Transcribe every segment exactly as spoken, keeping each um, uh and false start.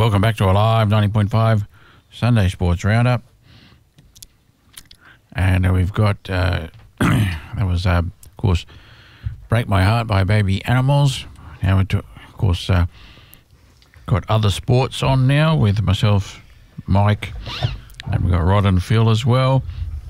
Welcome back to a live ninety point five Sunday Sports Roundup. And uh, we've got, uh, that was, uh, of course, Break My Heart by Baby Animals. Now, we of course, uh, got other sports on now with myself, Mike, and we've got Rod and Phil as well.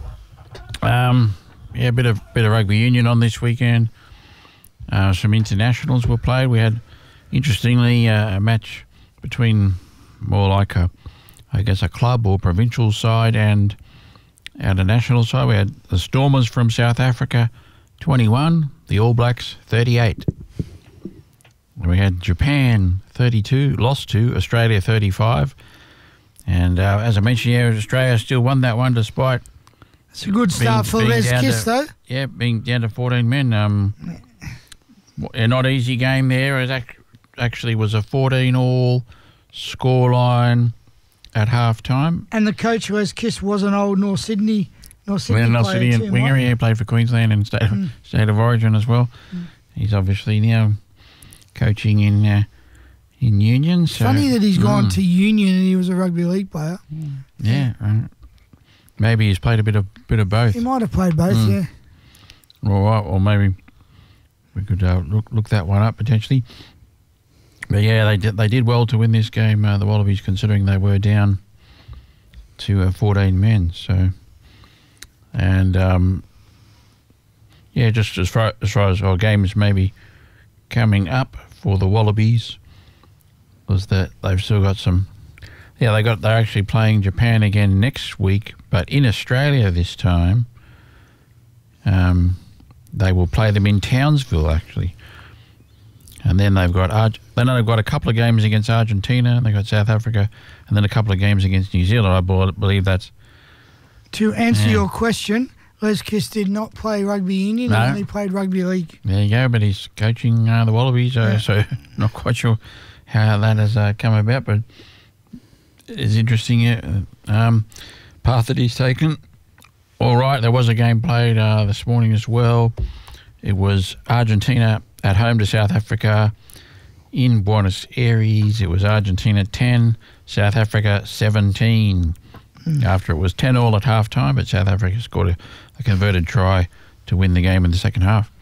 Um, yeah, a bit of, bit of rugby union on this weekend. Uh, some internationals were played. We had, interestingly, uh, a match between more like a, I guess, a club or provincial side and, and a national side. We had the Stormers from South Africa, twenty-one, the All Blacks, thirty-eight. We had Japan, thirty-two, lost to Australia, thirty-five. And uh, as I mentioned, yeah, Australia still won that one despite... It's a good start being, for Les Kiss, though. Yeah, being down to fourteen men. Um, a not easy game there. It was actually was a fourteen all scoreline at half time. And the coach of Les Kiss was an old North Sydney North Sydney, well, North Sydney too, winger. He played for Queensland and State, mm. State of Origin as well. Mm. He's obviously now coaching in uh, in Union. So, funny that he's gone mm. to Union and he was a rugby league player. Mm. Yeah, right. Maybe he's played a bit of bit of both. He might have played both, mm. yeah. All right, or maybe we could uh, look look that one up potentially. But yeah, they did they did well to win this game, uh, the Wallabies, considering they were down to uh, fourteen men. So, and um, yeah, just as far as far as our games maybe coming up for the Wallabies, was that they've still got some. Yeah, they got they're actually playing Japan again next week, but in Australia this time. Um, they will play them in Townsville actually. And then they've got Arge- then they've got a couple of games against Argentina. They've got South Africa, and then a couple of games against New Zealand. I believe that's. To answer yeah. your question, Les Kiss did not play rugby union. No. He only played rugby league. There you go, but he's coaching uh, the Wallabies, uh, yeah. so not quite sure how that has uh, come about, but it's interesting. Uh, um, path that he's taken. All right, there was a game played uh, this morning as well. It was Argentina at home to South Africa in Buenos Aires. It was Argentina ten, South Africa seventeen. Mm. After it was ten all at half time, but South Africa scored a, a converted try to win the game in the second half.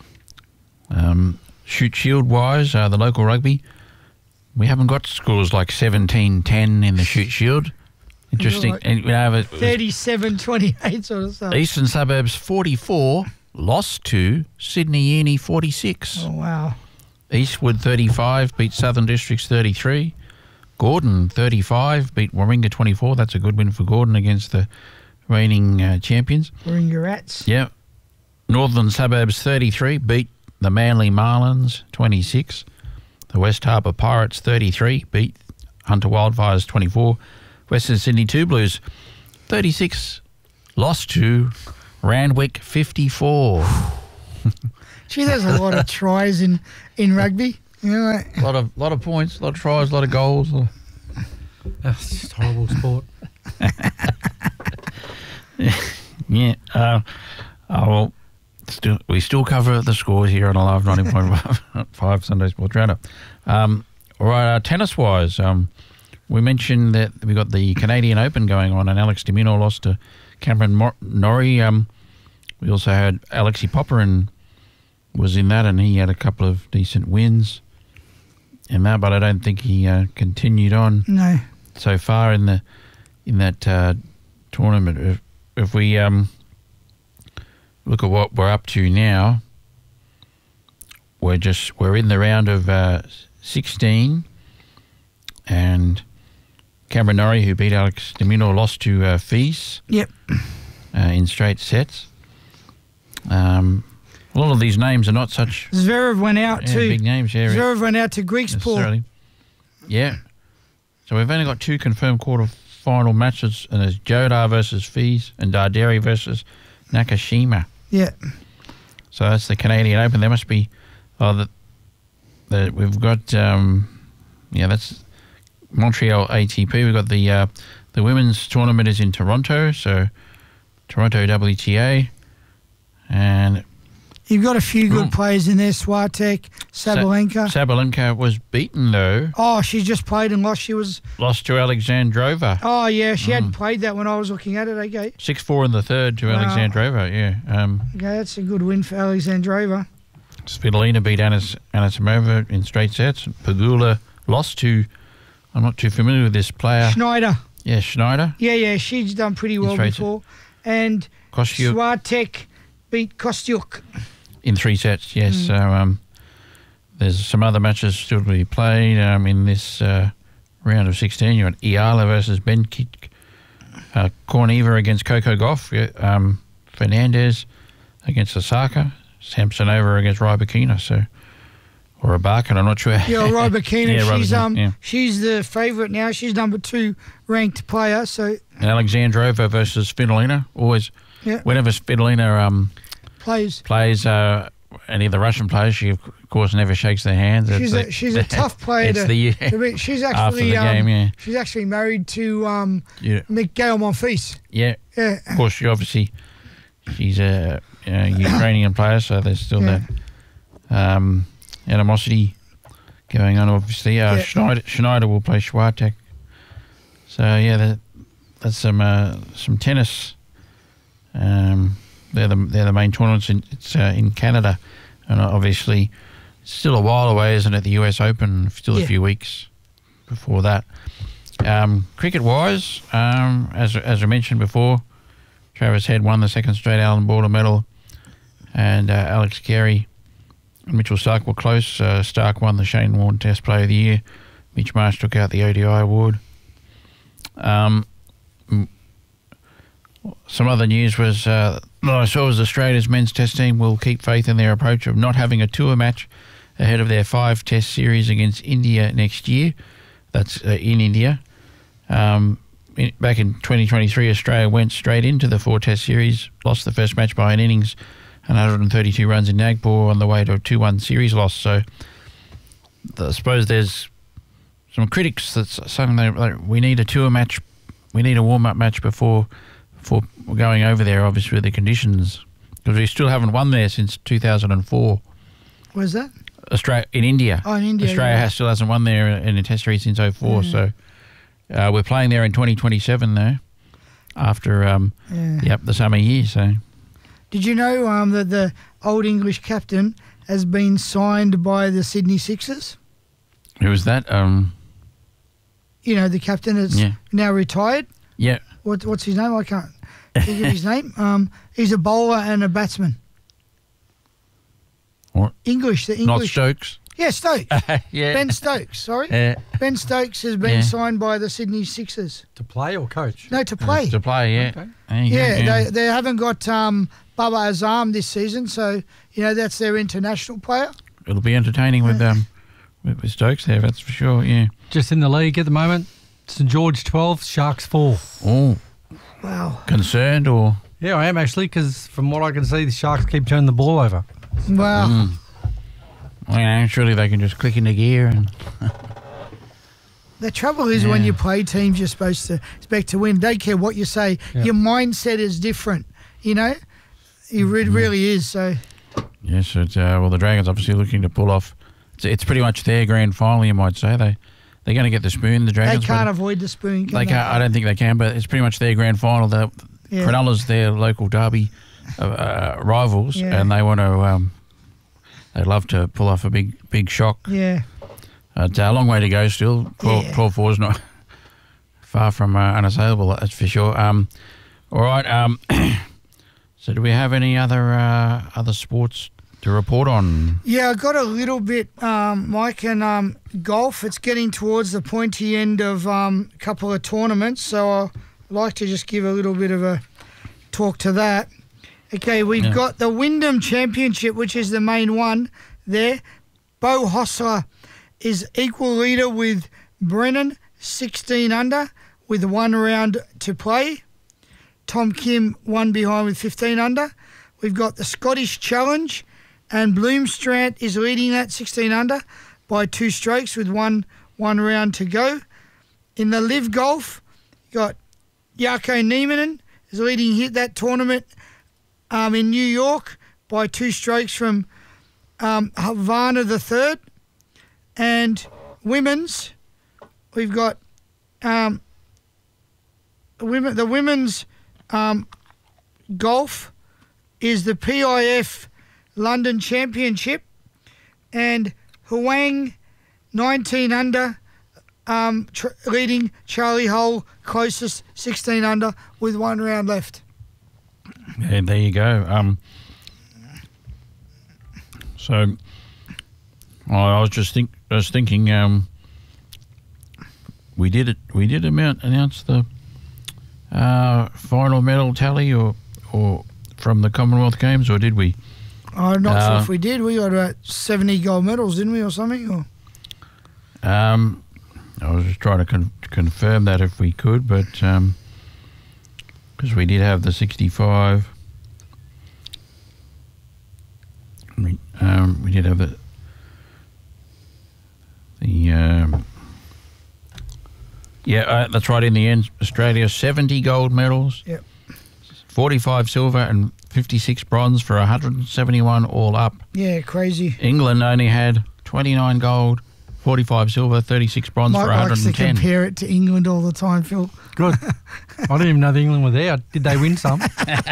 Um, shoot shield-wise, uh, the local rugby, we haven't got scores like seventeen ten in the shoot shield. Interesting. Like and, you know, thirty-seven twenty-eight sort of stuff. Eastern Suburbs forty-four. Lost to Sydney Uni forty-six. Oh, wow. Eastwood thirty-five, beat Southern Districts thirty-three. Gordon thirty-five, beat Warringah twenty-four. That's a good win for Gordon against the reigning uh, champions. Warringah Rats. Yeah. Northern Suburbs thirty-three, beat the Manly Marlins twenty-six. The West Harbour Pirates thirty-three, beat Hunter Wildfires twenty-four. Western Sydney Two Blues thirty-six, lost to Randwick fifty-four. Gee, there's a lot of tries in, in rugby. You know, like, a lot of lot of points, a lot of tries, a lot of goals. That's just horrible sport. yeah. Uh, oh, well, still, we still cover the scores here on a live ninety point five Sunday Sports Roundup. Um, all right, uh, tennis-wise, um, we mentioned that we got the Canadian Open going on, and Alex de Minaur lost to Cameron Mor- Norrie. Um, we also had Alexi Popyrin was in that, and he had a couple of decent wins in that, but I don't think he uh, continued on no. so far in the in that uh, tournament. If, if we um, look at what we're up to now, we're just we're in the round of uh, sixteen, and Cameron Norrie, who beat Alex de Minaur, lost to uh, Fees. Yep. Uh, in straight sets. Um, a lot of these names are not such... Zverev went out yeah, to... big names, yeah. Zverev went out to Griekspoor. Yeah. So we've only got two confirmed quarter-final matches, and there's Jodar versus Fees and Darderi versus Nakashima. Yeah. So that's the Canadian Open. There must be... Oh, the, the, we've got... Um, yeah, that's Montreal A T P. We've got the uh, the women's tournament is in Toronto, so Toronto W T A. And You've got a few good Mm. players in there. Swiatek, Sabalenka. Sa- Sabalenka was beaten, though. oh, she just played and lost. She was. Lost to Alexandrova. Oh yeah, she Mm. hadn't played that when I was looking at it. Okay, six four in the third to Wow. Alexandrova, yeah. Um, okay, that's a good win for Alexandrova. Svitolina beat Anis- Anisimova in straight sets. Pegula lost to, I'm not too familiar with this player. Schneider. Yeah, Schneider. Yeah, yeah, she's done pretty well straight before. And Kostyuk Swiatek beat Kostyuk. in three sets, yes. Mm. So um, there's some other matches still to be played um, in this uh, round of sixteen. You've got Iala versus Benkic, uh, Korneva against Coco Gauff, yeah, um, Fernandez against Osaka, Samsonova against Rybakina, so or Rybakina, I'm not sure. Yeah, Rybakina. Yeah, she's Rybakina, um yeah. she's the favourite now. She's number two ranked player. So And Alexandrova versus Svitolina. Always, yeah, whenever Svitolina um, plays. plays uh, any of the Russian players, she of course never shakes their hands. She's It's a, she's a tough player It's to, the to beat. She's after actually the game, um, yeah, she's actually married to um yeah, Miguel Monfils. yeah. Yeah. Of course, she obviously she's a, a Ukrainian player, so there's still Yeah. that um, animosity going on. Obviously, uh, Yeah. Schneider, Schneider will play Swiatek. So yeah, that, that's some uh, some tennis. Um, they're the they're the main tournaments in it's uh, in Canada, and obviously it's still a while away, isn't it? The U S Open, still Yeah. a few weeks before that. Um, cricket wise, um, as as I mentioned before, Travis Head won the second straight Allan Border medal, and uh, Alex Carey and Mitchell Stark were close. Uh, Stark won the Shane Warne Test Player of the Year. Mitch Marsh took out the O D I award. Um, m- some other news was uh, that I saw was Australia's men's test team will keep faith in their approach of not having a tour match ahead of their five test series against India next year. That's uh, in India. Um, in, back in twenty twenty-three, Australia went straight into the four test series, lost the first match by an innings, one hundred thirty-two runs in Nagpur on the way to a two one series loss. So I suppose there's some critics that's saying they, like, we need a tour match, we need a warm-up match before before going over there, obviously, with the conditions, because we still haven't won there since two thousand four. Where's that? Australia in India. Oh, in India. Australia yeah. has, still hasn't won there in a test series since oh four, Mm. so uh, we're playing there in twenty twenty-seven though, after um, Yeah. yep the summer year. So Did you know um, that the old English captain has been signed by the Sydney Sixers? who was that? Um, You know, the captain that's Yeah. now retired. yeah, What, what's his name? I can't think of his name. Um, he's a bowler and a batsman. What? English, the not English. Stokes. Yeah, Stokes. yeah, Ben Stokes, sorry. Uh, Ben Stokes has been Yeah. signed by the Sydney Sixers. To play or coach? No, to play. to play. Yeah, Okay. There you go, Yeah, yeah. they they haven't got um, Baba Azam this season, so you know that's their international player. It'll be entertaining with um with, with Stokes there. That's for sure. Yeah. Just in the league at the moment. St George twelve, Sharks four. Oh, Wow. concerned or Yeah, I am actually, because from what I can see, the Sharks keep turning the ball over. Wow. Mm. Well, yeah, surely they can just click into gear and The trouble is when Yeah. you play teams, you're supposed to expect to win. Don't care what you say. Yeah. Your mindset is different. You know, it re- really is. So yes, it's uh, well the Dragons obviously looking to pull off. It's, it's pretty much their grand final, you might say. They they're going to get the spoon. The they Dragons. can't but avoid the spoon. Can They they? can't. I don't think they can, but it's pretty much their grand final. The Yeah. Cronulla's their local derby uh, uh, rivals, Yeah. and they want to. Um, they'd love to pull off a big big shock. Yeah. Uh, it's a long way to go still. twelve, Yeah. twelve four is not far from uh, unassailable, that's for sure. Um, all right. Um, so do we have any other uh, other sports to report on? Yeah, I got a little bit, um, Mike, and um, golf. It's getting towards the pointy end of um, a couple of tournaments, so I'd like to just give a little bit of a talk to that. Okay, we've Yeah. got the Wyndham Championship, which is the main one there. Bo Hossler is equal leader with Brennan, sixteen under, with one round to play. Tom Kim one behind with fifteen under. We've got the Scottish Challenge, and Bloomstrand is leading that sixteen under by two strokes with one one round to go. In the Live Golf, you got Jarkko Nieminen is leading hit that tournament um, in New York by two strokes from um, Havana the third. And women's, we've got um, the women. The women's um, golf is the P I F London Championship, and Huang, nineteen under, um, tr- leading Charlie Hull closest, sixteen under, with one round left. Yeah, there you go. Um, so, I was just think, I was thinking, um, we did it. We did amount, announce the uh, final medal tally, or or from the Commonwealth Games, or did we? I'm not Uh, sure if we did. We got about seventy gold medals, didn't we, or something? Or? Um, I was just trying to con- confirm that if we could, but because um, we did have the sixty-five, we, um, we did have the the um, yeah, uh, that's right. In the end, Australia seventy gold medals, Yep. forty-five silver and fifty-six bronze for one hundred seventy-one all up. Yeah, crazy. England only had twenty-nine gold, forty-five silver, thirty-six bronze Mike for one hundred likes to ten. compare it to England all the time, Phil. Good. I didn't even know the England were there. Did they win some?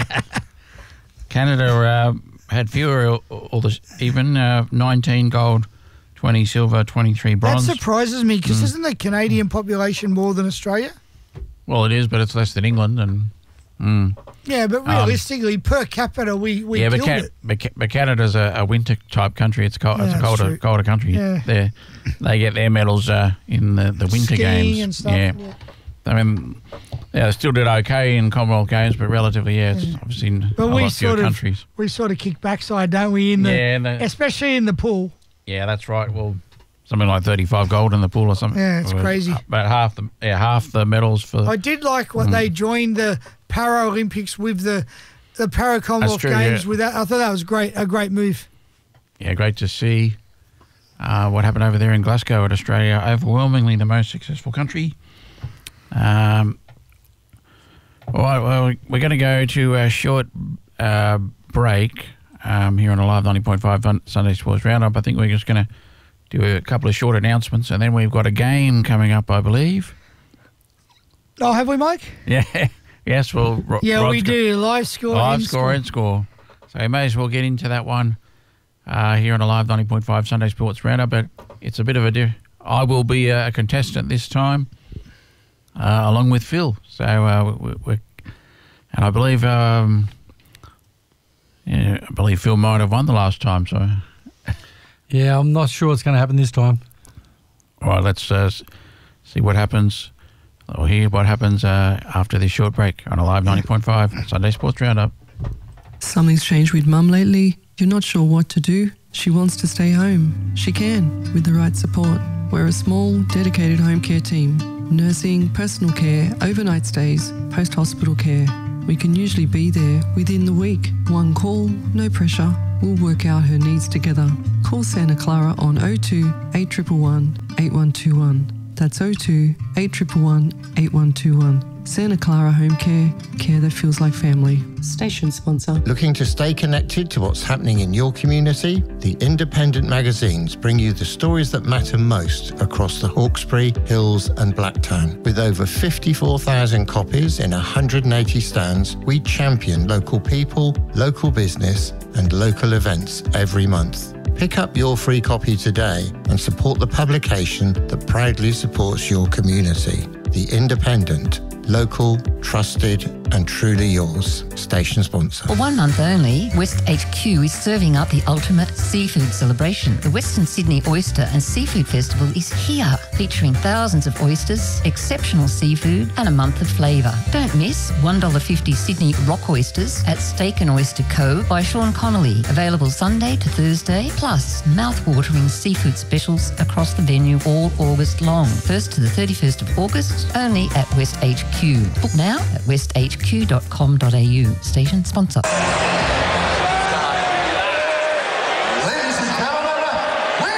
Canada uh, had fewer, all this even uh, nineteen gold, twenty silver, twenty-three bronze. That surprises me because Mm. isn't the Canadian population more than Australia? Well, it is, but it's less than England, and mm. Yeah, but realistically, per capita, we, we yeah, but, killed Ca- it. but, Ca- but Canada's a, a winter type country. It's cold. Yeah, it's a that's colder true. colder country. Yeah. They they get their medals uh, in the, the winter Skiing games. and stuff. Yeah. Yeah. I mean, yeah, they still did okay in Commonwealth Games, but relatively, yeah, it's Yeah. obviously in But a we lot fewer sort of countries. we sort of kick backside, don't we? In the Yeah, and the- especially in the pool. Yeah, that's right. Well, something like thirty-five gold in the pool or something. Yeah, it's Or crazy. About half the yeah half the medals for. I did like what Mm. they joined the Paralympics with the the Para Commonwealth true, Games yeah. with that. I thought that was great, a great move. Yeah, great to see uh, what happened over there in Glasgow at Australia. Overwhelmingly the most successful country. Um, all right, well, we're going to go to a short uh, break um, here on a live ninety point five Sunday Sports Roundup. I think we're just going to do a couple of short announcements, and then we've got a game coming up, I believe. Oh, have we, Mike? Yeah, yes, well, Ro- Yeah, Rod's we got- do. Live score. Live end score and score. So you may as well get into that one uh, here on a live ninety point five Sunday Sports Roundup. But it's a bit of a. Di- I will be a contestant this time, uh, along with Phil. So uh, we, we, and I believe, um, yeah, I believe Phil might have won the last time. So, Yeah, I'm not sure what's going to happen this time. all right, let's uh, s- see what happens, or hear what happens uh, after this short break on a live ninety point five Sunday Sports Roundup. Something's changed with Mum lately. You're not sure what to do. She wants to stay home. She can, with the right support. We're a small, dedicated home care team. Nursing, personal care, overnight stays, post-hospital care. We can usually be there within the week. One call, no pressure. We'll work out her needs together. Call Santa Clara on oh two, eight one one, eight one two one. That's oh two, eight one one, eight one two one. Santa Clara Home Care, care that feels like family. Station sponsor. Looking to stay connected to what's happening in your community? The independent magazines bring you the stories that matter most across the Hawkesbury, Hills and Blacktown. With over fifty-four thousand copies in one hundred eighty stands, we champion local people, local business and local events every month. Pick up your free copy today and support the publication that proudly supports your community. The Independent. Local, trusted and truly yours. Station sponsor. For one month only, West H Q is serving up the ultimate seafood celebration. The Western Sydney Oyster and Seafood Festival is here, featuring thousands of oysters, exceptional seafood and a month of flavour. Don't miss one dollar fifty Sydney rock oysters at Steak and Oyster Co. by Sean Connolly. Available Sunday to Thursday, plus mouth-watering seafood specials across the venue all August long. first to the thirty-first of August, only at West H Q. Book now at west h q dot com dot a u. Station sponsor. Ladies and gentlemen, we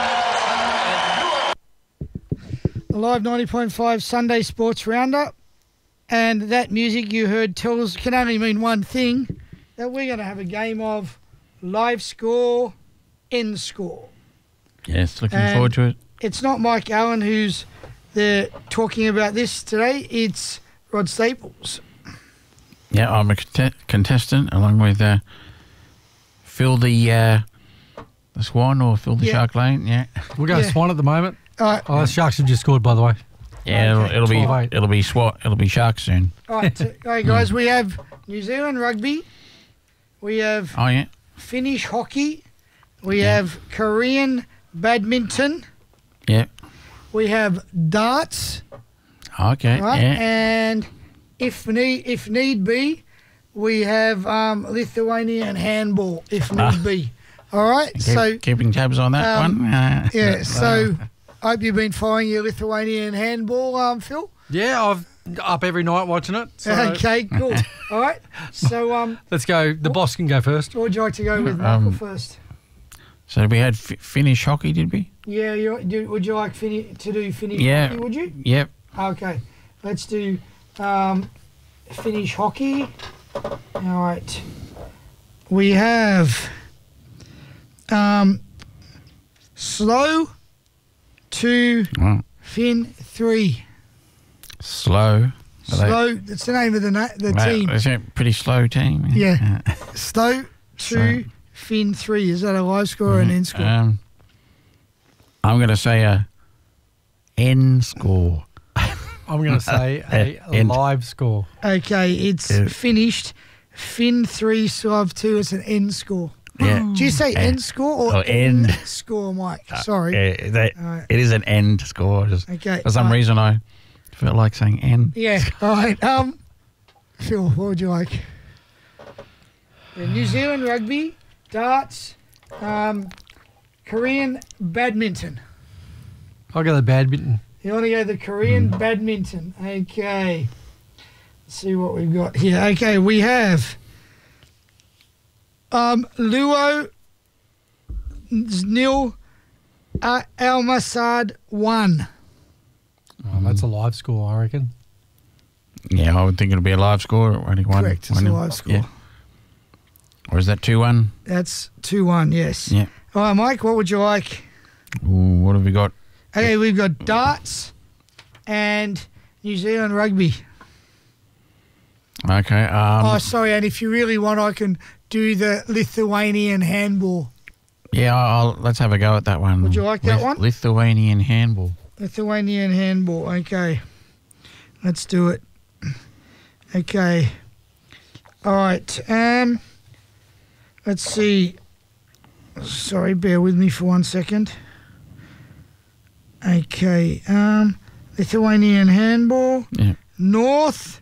The live ninety point five Sunday Sports Roundup. And that music you heard tells can only mean one thing, that we're going to have a game of live score, end score. Yes, looking And forward to it. It's not Mike Allen who's there talking about this today. It's Rod Staples. Yeah, I'm a cont- contestant along with uh, Phil the uh, the Swan or Phil the Yeah. Shark Lane. Yeah, We'll go Yeah. Swan at the moment. All right, Oh, the Sharks have just scored, by the way. yeah. Okay, It'll, it'll be twelve eight. it'll be Swat. It'll be Shark soon. all right, so, all right, guys. We have New Zealand rugby. We have Oh yeah. Finnish hockey. We Yeah. have Korean badminton. Yeah. We have darts. Okay. Right, Yeah. and if need if need be, we have um, Lithuanian handball. If need Ah. be, all right. Keep- so keeping tabs on that um, one. Uh, yeah, so I hope you've been following your Lithuanian handball, um, Phil. Yeah, I've up every night watching it. So Okay, cool. All right. So um, let's go. The boss can go first. what would you like to go with, Michael, Um, first? So we had F- Finnish hockey, did we? Yeah, you, do, would you like Finny, to do Finnish Yeah. hockey? Would you? Yep. Okay, let's do um, Finnish hockey. All right. We have um, slow to Well, fin three. slow. Are they- Slow. That's the name of the na- the Wow, team. It's a pretty slow team. Yeah. Slow to So- fin three. Is that a live score or an end score? Um, I'm going to say a N score. I'm going to say a End. live score. Okay, it's Yeah. finished. Fin three, Slav two. It's an end score. Yeah. Do you say Eh. end score or Oh, end. end score, Mike? Sorry. Yeah, they- All right. it is an end score. Just Okay. for some all right. reason, I felt like saying N. Yeah. All right. Um, Phil, what would you like? Yeah, New Zealand rugby, darts, um, Korean badminton. I'll go the badminton. You want to go the Korean Hmm. badminton? Okay. Let's see what we've got here. Okay, we have um, Luo nil, uh, Al Masad one. Oh, that's a live score, I reckon. Yeah, I would think it'll be a live score. Only one. Correct, it's one a nil. live score. Yeah. Or is that two one? That's two one. Yes. Yeah. All right, Mike. What would you like? Ooh, what have we got? Okay, we've got darts and New Zealand rugby. Okay. Um, oh, sorry, and if you really want, I can do the Lithuanian handball. yeah, I'll, let's have a go at that one. Would you like that Lith- one? Lithuanian handball. Lithuanian handball. Okay, let's do it. Okay. All right. Um. Let's see. Sorry, bear with me for one second. Okay. Um. Lithuanian handball. Yeah. North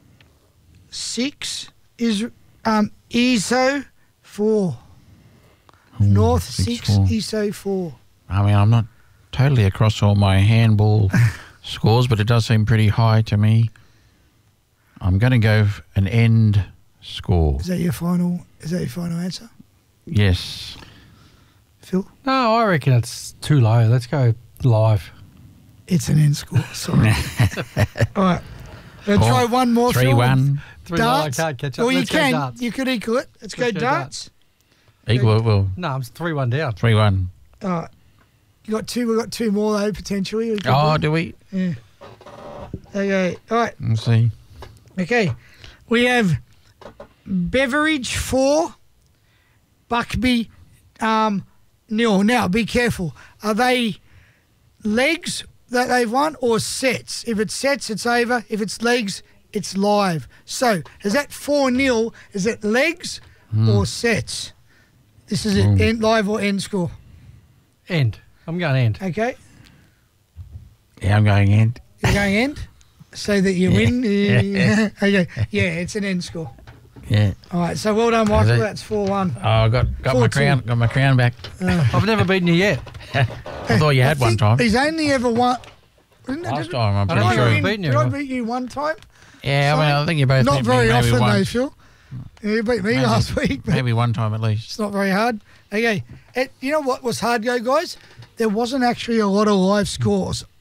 six is um E S O four. Ooh, North six, six, four. E S O four. I mean, I'm not totally across all my handball scores, but it does seem pretty high to me. I'm going to go f- an end score. Is that your final? Is that your final answer, Yes. Phil? No, I reckon it's too low. Let's go live. It's an end score. Sorry. All right. Let's Four, try one more. three Phil. one. Three one, I Darts. can't catch up. Well, you Let's go can. darts. You could equal it. Let's, Let's go go darts. Equal, well, No, I'm three one down. three one. All right. You got two. We got two more though potentially. We could Oh, do. do we? Yeah. Okay. All right. Let's see. Okay. We have Beveridge four, Buckby um, nil. Now, be careful. Are they legs that they've won or sets? If it's sets, it's over. If it's legs, it's live. So, is that four nil? Is it legs or sets? This is it. Mm. End, live or end score. End. I'm going end. Okay. Yeah, I'm going end. You're going end? So that you win? Yeah. Okay. Yeah, it's an end score. Yeah. All right. So, well done, Michael. it? That's four one. Oh, I got got my Four two. crown. Got my crown back. I've never beaten you yet. I thought you had one time. He's only ever won. Isn't it- Last did- time, I'm I pretty don't Did I, know sure. you've win, beaten you. did I beat you one time? Yeah, I mean, I think you both Not beat very me maybe often, though, once. Phil. Yeah, you beat me Maybe- last week, but Maybe one time at least. it's not very hard. Okay, it, you know what was hard, go guys? There wasn't actually a lot of live scores.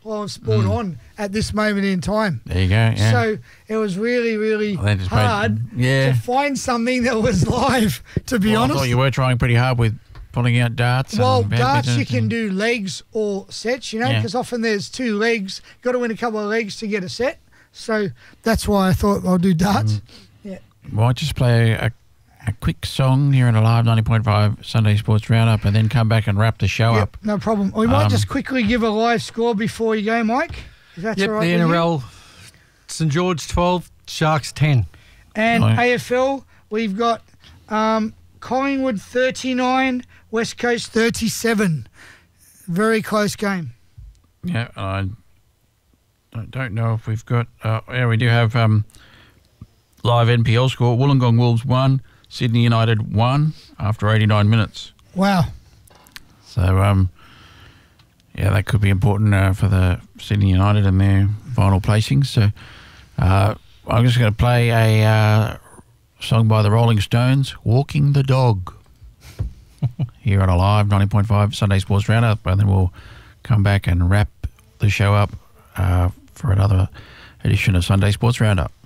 flow of sport Mm. on at this moment in time. There you go. Yeah. So it was really, really Well, they just made- hard yeah. to find something that was live, to be well, I honest. thought you were trying pretty hard with pulling out darts. Well, and darts badminton you can and- do legs or sets, you know, Yeah. because often there's two legs. Got to win a couple of legs to get a set. So that's why I thought I'll do darts. Mm. Yeah. Well, I'll just play a, a quick song here in a live ninety point five Sunday Sports Roundup and then come back and wrap the show Yep, up. no problem. We might Um, just quickly give a live score before you go, Mike. If that's Yep, all right the with N you. R L, St George twelve, Sharks ten. And Right. A F L, we've got um, Collingwood thirty-nine, West Coast thirty-seven. Very close game. Yeah, I don't- don't know if we've got. Uh, yeah, we do have um, live N P L score. Wollongong Wolves one, Sydney United one after eighty-nine minutes. Wow. So, um, yeah, that could be important uh, for the Sydney United and their final placings. So, uh, I'm just going to play a uh, song by the Rolling Stones, "Walking the Dog," here on a live ninety point five Sunday Sports Roundup, and then we'll come back and wrap the show up uh, for another edition of Sunday Sports Roundup.